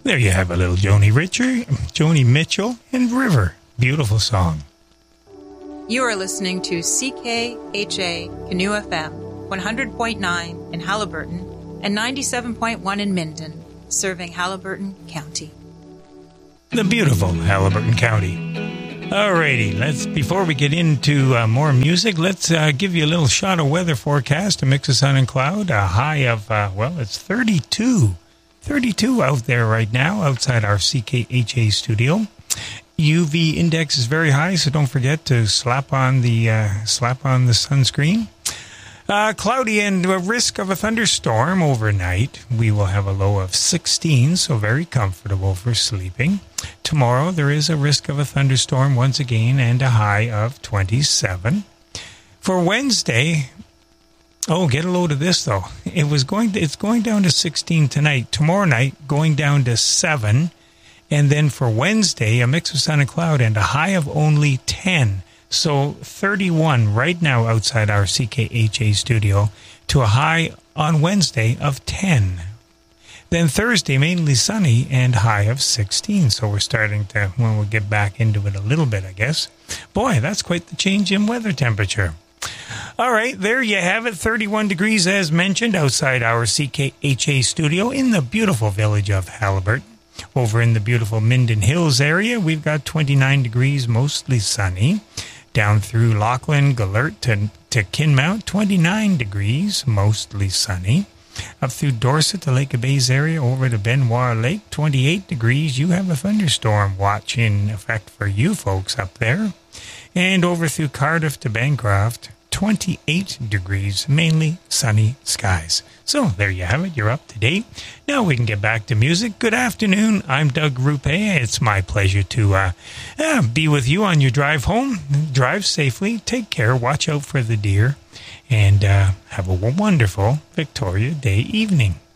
There you have a little Joni Mitchell, and River. Beautiful song. You are listening to CKHA Canoe FM, 100.9 in Haliburton and 97.1 in Minden, serving Haliburton County. The beautiful Haliburton County. Alrighty, before we get into more music, let's give you a little shot of weather forecast, a mix of sun and cloud, a high of, it's 32. 32 out there right now outside our CKHA studio. UV index is very high, so don't forget to slap on the sunscreen. Cloudy and a risk of a thunderstorm overnight. We will have a low of 16, so very comfortable for sleeping. Tomorrow there is a risk of a thunderstorm once again and a high of 27. For Wednesday, get a load of this though. It's going down to 16 tonight. Tomorrow night going down to 7, and then for Wednesday a mix of sun and cloud and a high of only 10. So 31 right now outside our CKHA studio to a high on Wednesday of 10. Then Thursday, mainly sunny and high of 16. So we're starting to, we'll get back into it a little bit, I guess. Boy, that's quite the change in weather temperature. All right, there you have it. 31 degrees as mentioned outside our CKHA studio in the beautiful village of Haliburton. Over in the beautiful Minden Hills area, we've got 29 degrees, mostly sunny. Down through Lachlan, Galert to Kinmount, 29 degrees, mostly sunny. Up through Dorset to Lake of Bays area, over to Benoit Lake, 28 degrees. You have a thunderstorm watch in effect for you folks up there. And over through Cardiff to Bancroft, 28 degrees, mainly sunny skies. So there you have it. You're up to date. Now we can get back to music. Good afternoon. I'm Doug Rupe. It's my pleasure to be with you on your drive home. Drive safely. Take care. Watch out for the deer. And have a wonderful Victoria Day evening.